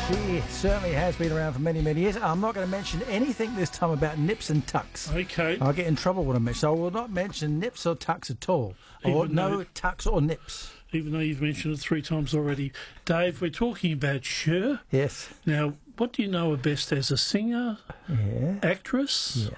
She certainly has been around for many, many years. I'm not going to mention anything this time about nips and tucks. Okay. I'll get in trouble when I mention. So I will not mention nips or tucks at all. Or no tucks or nips. Even though you've mentioned it 3 times already. Dave, we're talking about Cher. Yes. Now, what do you know her best as a singer, actress,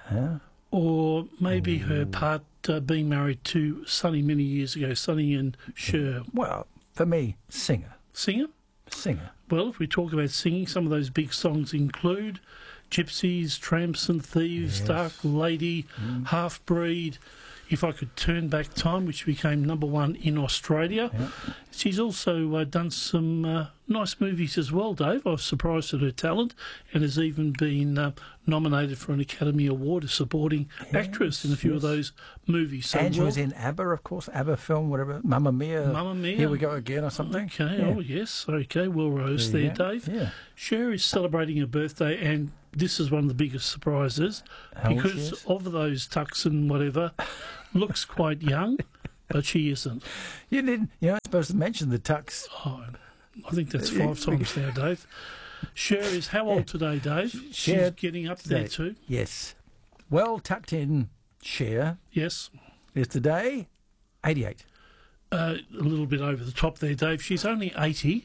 or maybe her part being married to Sonny many years ago, Sonny and Cher? Well, for me, singer. Singer? Singer. Well, if we talk about singing, some of those big songs include Gypsies, Tramps and Thieves, Dark Lady, Half Breed, If I Could Turn Back Time, which became #1 in Australia. She's also done some nice movies as well, Dave. I was surprised at her talent, and has even been nominated for an Academy Award as supporting actress in a few of those movies. So and she was in ABBA, of course, ABBA film, whatever, Mamma Mia. Mamma Mia. Here We Go Again or something. Okay, oh yes, okay, well rose there, Dave. Yeah. Cher is celebrating her birthday, and this is one of the biggest surprises because of those tucks and whatever, looks quite young, but she isn't. You're not supposed to mention the tucks. Oh, I think that's 5 times now, Dave. Cher is how old today, Dave? She's getting up there too. Yes. Well tucked in Cher. Yes. Is today 88. A little bit over the top there, Dave. She's only 80.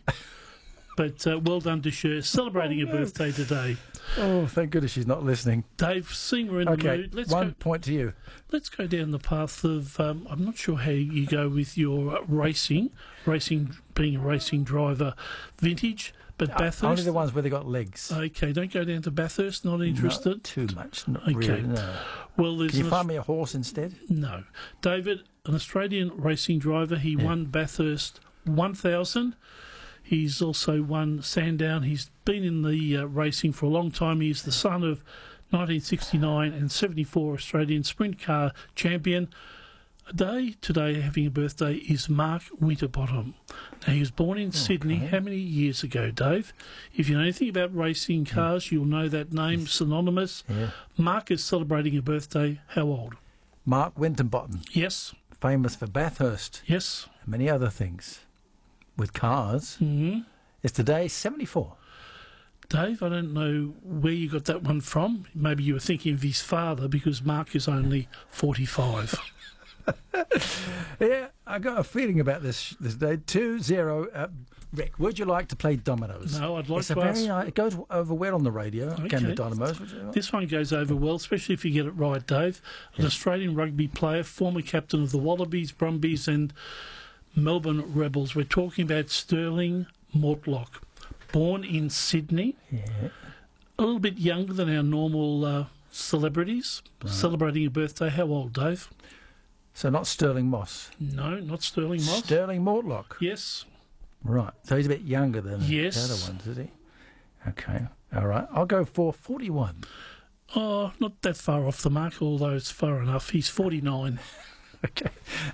But well done to Cher, celebrating her birthday today. Oh, thank goodness she's not listening. Dave, seeing we're in the mood, let's go. Point to you. Let's go down the path of, I'm not sure how you go with your racing being a racing driver, vintage, but Bathurst. Only the ones where they got legs. Okay, don't go down to Bathurst, not interested? Not too much, not really, no. Well, Can you find me a horse instead? No. David, an Australian racing driver, he won Bathurst 1000. He's also won Sandown. He's been in the racing for a long time. He's the son of 1969 and 74 Australian sprint car champion. Today having a birthday is Mark Winterbottom. Now, he was born in Sydney how many years ago, Dave? If you know anything about racing cars, you'll know that name, synonymous. Yeah. Mark is celebrating a birthday. How old? Mark Winterbottom. Yes. Famous for Bathurst. Yes. And many other things. With cars, is today 74. Dave, I don't know where you got that one from. Maybe you were thinking of his father, because Mark is only 45. Yeah, I got a feeling about this day. 2-0. Rick, would you like to play dominoes? No, I'd like it's to ask. It goes over well on the radio. Okay. Game of dominoes. This one goes over well, especially if you get it right, Dave. An Australian rugby player, former captain of the Wallabies, Brumbies and Melbourne Rebels. We're talking about Sterling Mortlock, born in Sydney, a little bit younger than our normal celebrities, celebrating a birthday. How old, Dave? So not Sterling Moss? No, not Sterling Moss. Sterling Mortlock? Yes. Right, so he's a bit younger than the other ones, is he? Okay, all right. I'll go for 41. Oh, not that far off the mark, although it's far enough. He's 49. Okay.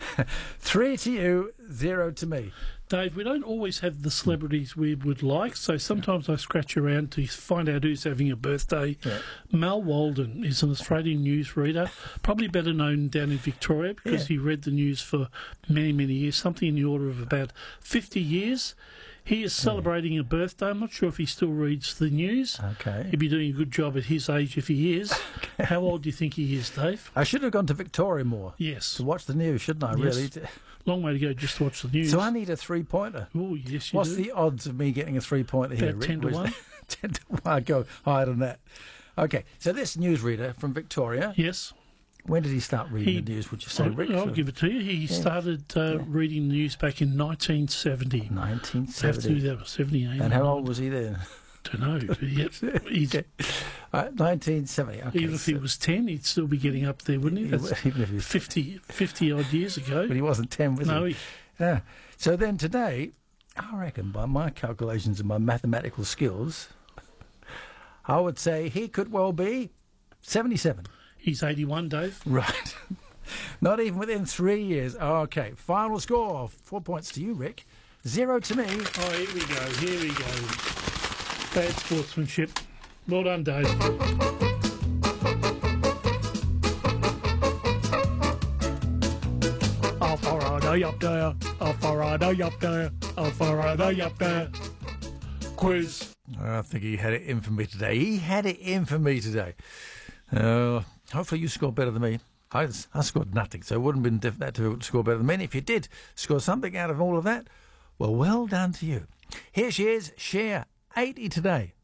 3 to you, 0 to me. Dave, we don't always have the celebrities we would like, so sometimes I scratch around to find out who's having a birthday. Yeah. Mal Walden is an Australian newsreader, probably better known down in Victoria because he read the news for many, many years, something in the order of about 50 years. He is celebrating a birthday. I'm not sure if he still reads the news. Okay. He'd be doing a good job at his age if he is. Okay. How old do you think he is, Dave? I should have gone to Victoria more. Yes. To watch the news, shouldn't I, yes. really? Long way to go just to watch the news. So I need a 3-pointer. Oh, yes, you What's do. the odds of me getting a 3-pointer here, About Rick? 10 to 1. 10 to 1. I go higher than that. Okay, so this newsreader from Victoria. Yes. When did he start reading the news, would you say, Rick? I'll give it to you. He started reading the news back in 1970. 1970. Have to do that, 78. And how old was he then? Don't know. He's, 1970. Okay, even if he was 10, he'd still be getting up there, wouldn't he? That's even if he was 50 odd years ago. But he wasn't 10, was he? No. Yeah. So then today, I reckon by my calculations and my mathematical skills, I would say he could well be 77. He's 81, Dave. Right. Not even within 3 years. Okay. Final score. 4 points to you, Rick. 0 to me. Oh, here we go. Here we go. Bad sportsmanship. Well done, Dave. Alfarado up there. Alfarado up there. Alfarado up there. Quiz. I think he had it in for me today. Hopefully you scored better than me. I scored nothing, so it wouldn't have been that difficult to score better than me. And if you did score something out of all of that, well done to you. Here she is, Cher, 80 today.